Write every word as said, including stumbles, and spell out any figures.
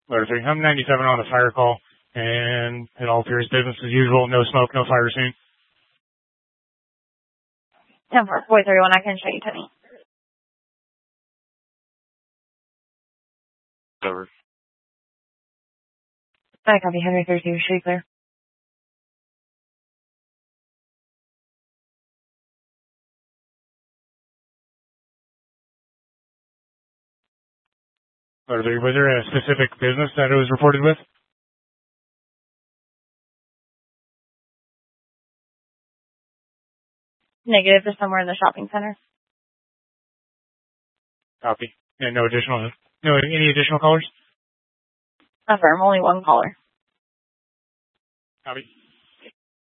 Letter three. I'm ninety-seven on the fire call, and it all appears business as usual. No smoke, no fire scene. ten four, four three one, I can show you, Tony. Cover. I copy, Henry thirty-two, show you clear. Letter three. Was there a specific business that it was reported with? Negative, just somewhere in the shopping center. Copy. And no additional, no, any additional callers? Affirm, only one caller. Copy.